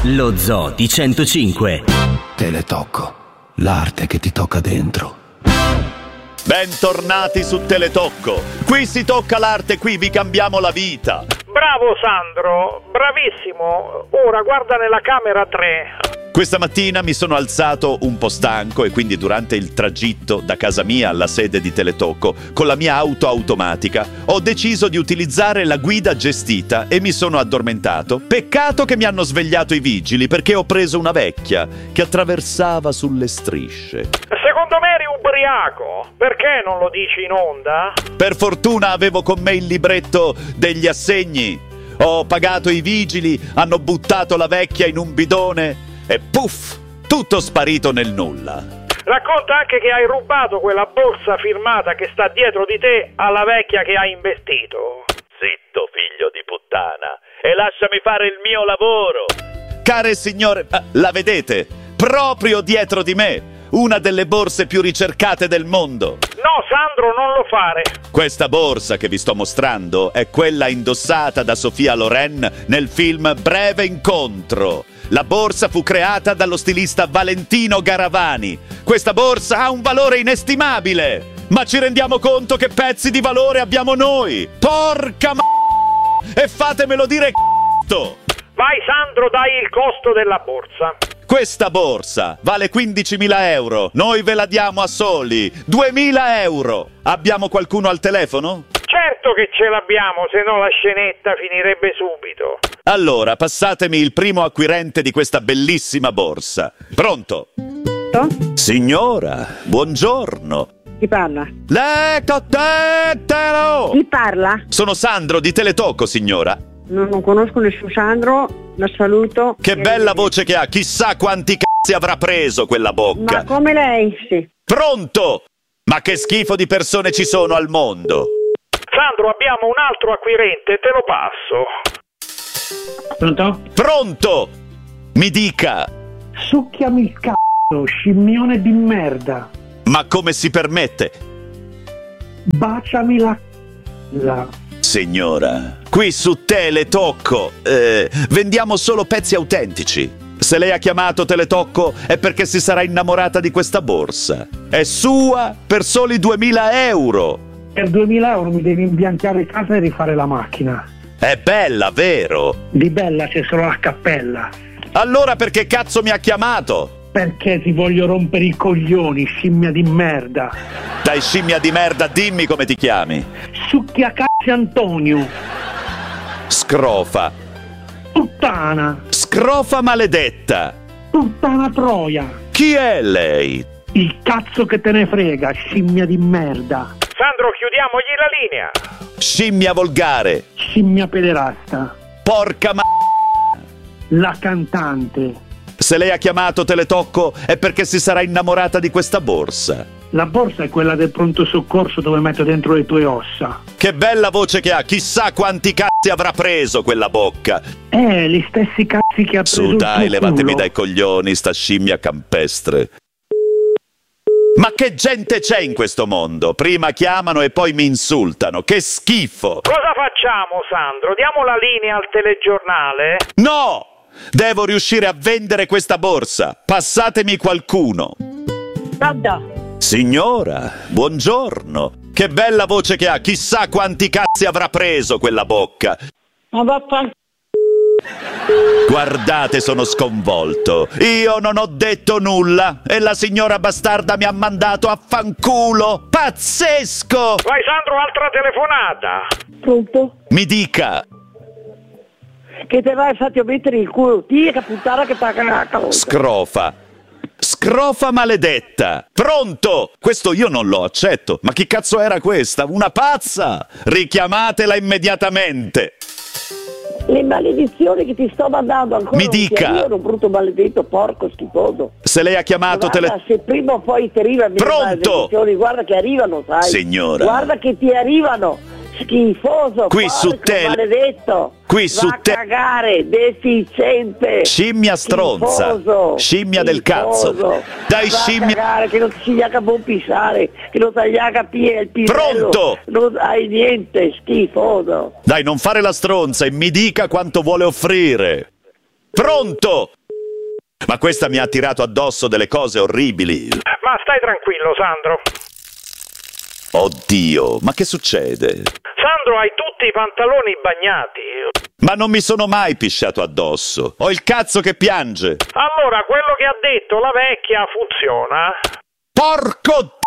Lo Zoo di 105. Teletocco, l'arte che ti tocca dentro. Bentornati su Teletocco. Qui si tocca l'arte, qui vi cambiamo la vita. Bravo Sandro, bravissimo. Ora guarda nella camera 3. Questa mattina mi sono alzato un po' stanco e quindi durante il tragitto da casa mia alla sede di Teletocco con la mia auto automatica ho deciso di utilizzare la guida gestita e mi sono addormentato. Peccato che mi hanno svegliato i vigili perché ho preso una vecchia che attraversava sulle strisce. Secondo me eri ubriaco. Perché non lo dici in onda? Per fortuna avevo con me il libretto degli assegni. Ho pagato i vigili, hanno buttato la vecchia in un bidone e puff, tutto sparito nel nulla. Racconta anche che hai rubato quella borsa firmata che sta dietro di te alla vecchia che hai investito. Zitto, figlio di puttana, e lasciami fare il mio lavoro. Care signore, la vedete? Proprio dietro di me, una delle borse più ricercate del mondo. No, Sandro, non lo fare. Questa borsa che vi sto mostrando è quella indossata da Sofia Loren nel film Breve Incontro. La borsa fu creata dallo stilista Valentino Garavani. Questa borsa ha un valore inestimabile. Ma ci rendiamo conto che pezzi di valore abbiamo noi? Porca e fatemelo dire Vai Sandro, dai il costo della borsa. Questa borsa vale 15.000 euro. Noi ve la diamo a soli 2.000 euro. Abbiamo qualcuno al telefono? Certo che ce l'abbiamo, se no la scenetta finirebbe subito. Allora, passatemi il primo acquirente di questa bellissima borsa. Pronto? Signora, buongiorno. Chi parla? Leccotetelo! Chi parla? Sono Sandro di Teletocco, signora. Non conosco nessun Sandro, la saluto. Che bella voce che ha, chissà quanti cazzi avrà preso quella bocca. Ma come lei, sì. Pronto? Ma che schifo di persone ci sono al mondo. Sandro, abbiamo un altro acquirente, te lo passo. Pronto? Pronto? Mi dica. Succhiami il c***o, scimmione di merda. Ma come si permette? Baciami la Signora, qui su Teletocco vendiamo solo pezzi autentici. Se lei ha chiamato Teletocco è perché si sarà innamorata di questa borsa. È sua per soli 2.000 euro. Per 2.000 euro mi devi imbiancare casa e rifare la macchina. È bella, vero? Di bella c'è solo la cappella. Allora perché cazzo mi ha chiamato? Perché ti voglio rompere i coglioni, scimmia di merda. Dai, scimmia di merda, dimmi come ti chiami. Succhiacazzi Antonio. Scrofa. Puttana. Scrofa maledetta. Puttana troia. Chi è lei? Il cazzo che te ne frega, scimmia di merda. Sandro, chiudiamogli la linea. Scimmia volgare. Scimmia pederasta. Porca La cantante. Se lei ha chiamato Teletocco è perché si sarà innamorata di questa borsa. La borsa è quella del pronto soccorso dove metto dentro le tue ossa. Che bella voce che ha, chissà quanti cazzi avrà preso quella bocca. Gli stessi cazzi che ha preso Su dai, il tuo levatemi culo. dai coglioni, sta scimmia campestre. Ma che gente c'è in questo mondo? Prima chiamano e poi mi insultano, che schifo! Cosa facciamo, Sandro? Diamo la linea al telegiornale? No! Devo riuscire a vendere questa borsa. Passatemi qualcuno. Pronto? Signora, buongiorno. Che bella voce che ha. Chissà quanti cazzi avrà preso quella bocca. Ma vaffanculo. Guardate, sono sconvolto. Io non ho detto nulla e la signora bastarda mi ha mandato a fanculo. Pazzesco! Vai Sandro, altra telefonata. Pronto? Mi dica. Che te vai fatti mettere il culo. Tia puttana che paga la cosa. Scrofa. Scrofa maledetta. Pronto? Questo io non lo accetto. Ma chi cazzo era questa? Una pazza? Richiamatela immediatamente. Le maledizioni che ti sto mandando ancora. Mi dica. Io ero un brutto maledetto, porco schifoso. Se lei ha chiamato Guarda, se prima o poi ti arrivano le Pronto? maledizioni, guarda che arrivano, sai. Signora. Guarda che ti arrivano. Schifoso, Qui su maledetto. Qui su Va a cagare, deficiente. Scimmia stronza. Schifoso, Scimmia del cazzo. Dai, Va scimmia. a cagare, che non ti si gliaca buon pisare, che non ti gliaca il pisello. Pronto? Non hai niente, schifoso. Dai, non fare la stronza e mi dica quanto vuole offrire. Pronto? Ma questa mi ha tirato addosso delle cose orribili. Ma stai tranquillo, Sandro. Oddio, ma che succede? Sandro, hai tutti i pantaloni bagnati. Ma non mi sono mai pisciato addosso. Ho il cazzo che piange. Allora, quello che ha detto la vecchia funziona? Porco